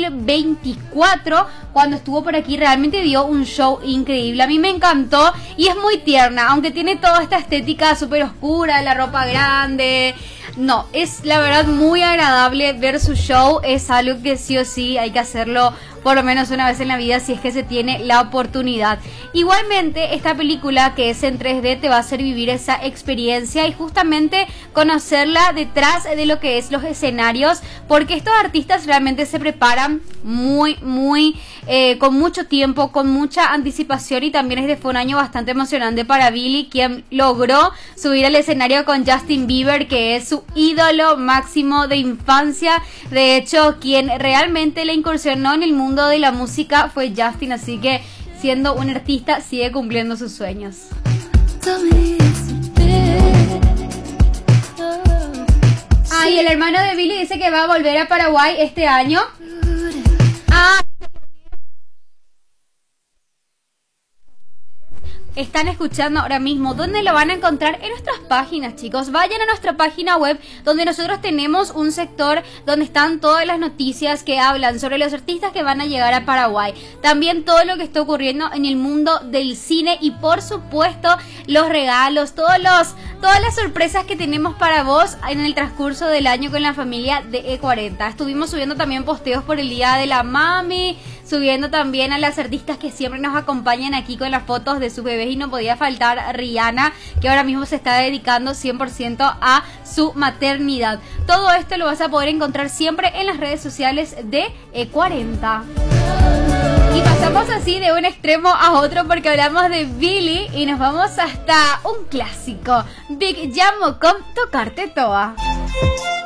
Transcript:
2024, cuando estuvo por aquí. Realmente dio un show increíble, a mí me encantó y es muy tierna, aunque tiene toda esta estética súper oscura, la ropa grande. No, es la verdad muy agradable ver su show, es algo que sí o sí hay que hacerlo por lo menos una vez en la vida si es que se tiene la oportunidad. Igualmente, esta película que es en 3D te va a hacer vivir esa experiencia y justamente conocerla detrás de lo que es los escenarios, porque estos artistas realmente se preparan con mucho tiempo, con mucha anticipación, y también fue un año bastante emocionante para Billie, quien logró subir al escenario con Justin Bieber, que es su ídolo máximo de infancia. De hecho, quien realmente le incursionó en el mundo de la música fue Justin, así que siendo un artista sigue cumpliendo sus sueños. Y el hermano de Billie dice que va a volver a Paraguay este año. Están escuchando ahora mismo. ¿Dónde lo van a encontrar? En nuestras páginas, chicos. Vayan a nuestra página web, donde nosotros tenemos un sector donde están todas las noticias que hablan sobre los artistas que van a llegar a Paraguay. También todo lo que está ocurriendo en el mundo del cine y, por supuesto, los regalos, todas las sorpresas que tenemos para vos en el transcurso del año con la familia de E40. Estuvimos subiendo también posteos por el Día de la Mami, subiendo también a las artistas que siempre nos acompañan aquí con las fotos de sus bebés, y no podía faltar Rihanna, que ahora mismo se está dedicando 100% a su maternidad. Todo esto lo vas a poder encontrar siempre en las redes sociales de E40. Y pasamos así de un extremo a otro, porque hablamos de Billie y nos vamos hasta un clásico, Big Jam con Tocarte Toa.